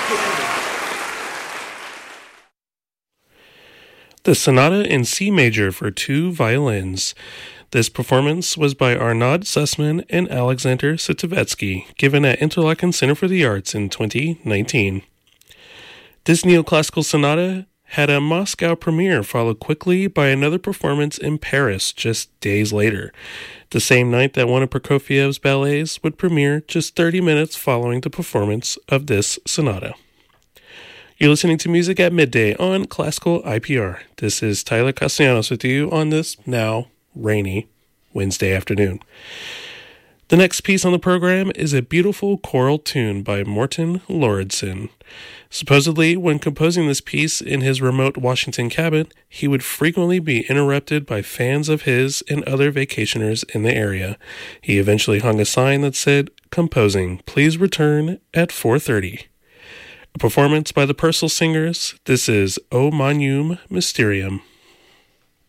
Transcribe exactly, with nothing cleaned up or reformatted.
The Sonata in C Major for Two Violins. This performance was by Arnaud Sussman and Alexander Sitovetsky, given at Interlaken Center for the Arts in twenty nineteen. This neoclassical sonata had a Moscow premiere, followed quickly by another performance in Paris just days later, the same night that one of Prokofiev's ballets would premiere just thirty minutes following the performance of this sonata. You're listening to Music at Midday on Classical I P R. This is Tyler Castellanos with you on this now rainy Wednesday afternoon. The next piece on the program is a beautiful choral tune by Morten Lauridsen. Supposedly, when composing this piece in his remote Washington cabin, he would frequently be interrupted by fans of his and other vacationers in the area. He eventually hung a sign that said, "Composing, please return at four thirty. A performance by the Purcell Singers. This is O Magnum Mysterium.